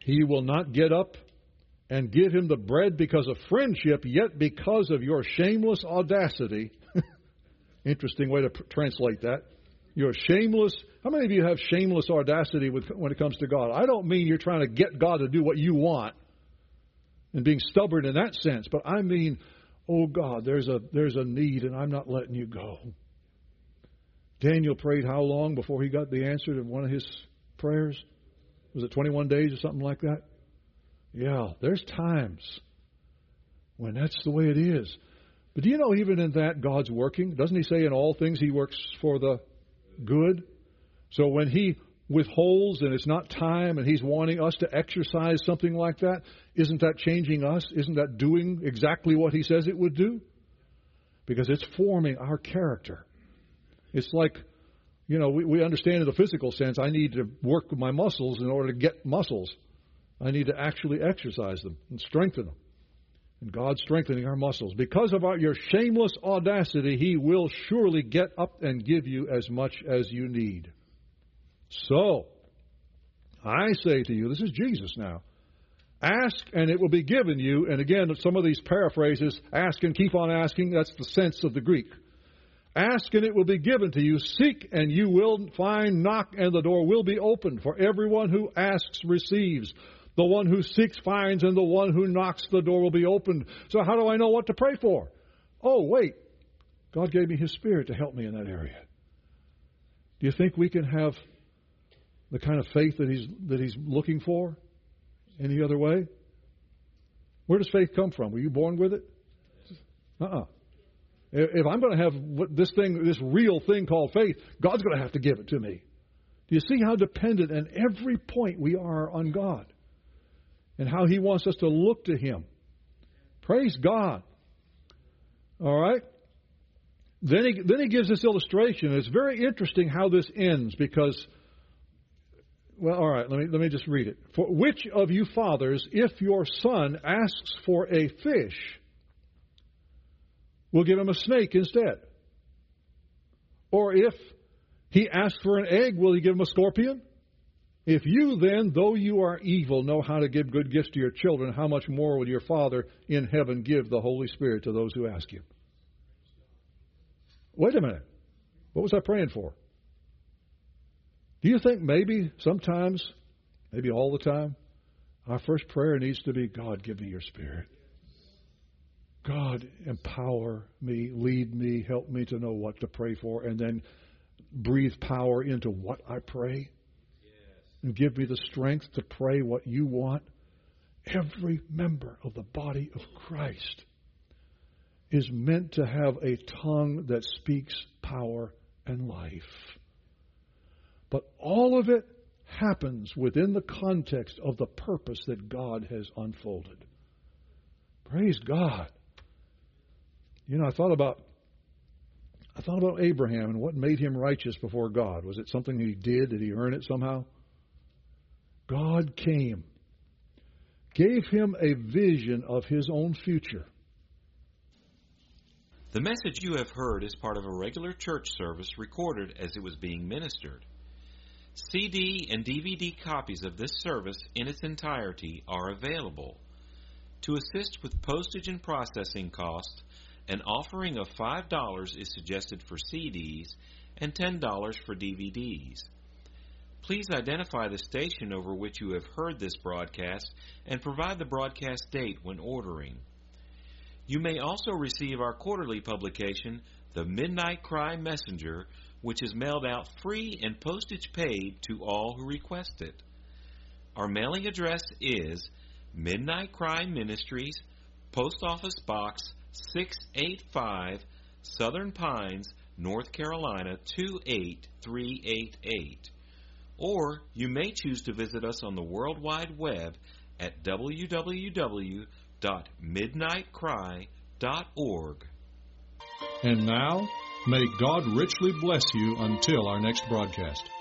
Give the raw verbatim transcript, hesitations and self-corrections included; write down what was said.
He will not get up and give him the bread because of friendship, yet because of your shameless audacity. Interesting way to pr- translate that. Your shameless. How many of you have shameless audacity with, when it comes to God? I don't mean you're trying to get God to do what you want and being stubborn in that sense, but I mean, oh God, there's a there's a need and I'm not letting you go. Daniel prayed how long before he got the answer to one of his prayers? Was it twenty-one days or something like that? Yeah, there's times when that's the way it is. But do you know even in that God's working? Doesn't he say in all things he works for the good? So when he withholds and it's not time and he's wanting us to exercise something like that, isn't that changing us? Isn't that doing exactly what he says it would do? Because it's forming our character. It's like, you know, we, we understand in the physical sense, I need to work with my muscles in order to get muscles. I need to actually exercise them and strengthen them. And God's strengthening our muscles. Because of our, your shameless audacity, he will surely get up and give you as much as you need. So, I say to you, this is Jesus now, ask and it will be given you. And again, some of these paraphrases, ask and keep on asking, that's the sense of the Greek. Ask and it will be given to you. Seek and you will find. Knock and the door will be opened. For everyone who asks receives. The one who seeks finds, and the one who knocks the door will be opened. So how do I know what to pray for? Oh, wait. God gave me his Spirit to help me in that area. Do you think we can have the kind of faith that he's that he's looking for any other way? Where does faith come from? Were you born with it? Uh-uh. If I'm going to have this thing, this real thing called faith, God's going to have to give it to me. Do you see how dependent at every point we are on God? And how he wants us to look to him. Praise God. All right. Then he, then he gives this illustration. It's very interesting how this ends because, well, all right, let me, let me just read it. For which of you fathers, if your son asks for a fish, will give him a snake instead? Or if he asks for an egg, will he give him a scorpion? If you then, though you are evil, know how to give good gifts to your children, how much more will your Father in heaven give the Holy Spirit to those who ask him? Wait a minute. What was I praying for? Do you think maybe sometimes, maybe all the time, our first prayer needs to be, God, give me your Spirit. God, empower me, lead me, help me to know what to pray for, and then breathe power into what I pray. And give me the strength to pray what you want. Every member of the body of Christ is meant to have a tongue that speaks power and life. But all of it happens within the context of the purpose that God has unfolded. Praise God. You know, I thought about I thought about Abraham and what made him righteous before God. Was it something he did? Did he earn it somehow? God came, gave him a vision of his own future. The message you have heard is part of a regular church service recorded as it was being ministered. C D and D V D copies of this service in its entirety are available. To assist with postage and processing costs, an offering of five dollars is suggested for C Ds and ten dollars for D V Ds. Please identify the station over which you have heard this broadcast and provide the broadcast date when ordering. You may also receive our quarterly publication, The Midnight Cry Messenger, which is mailed out free and postage paid to all who request it. Our mailing address is Midnight Cry Ministries, Post Office Box six eighty-five, Southern Pines, North Carolina two eight three eight eight. Or you may choose to visit us on the World Wide Web at w w w dot midnight cry dot org. And now, may God richly bless you until our next broadcast.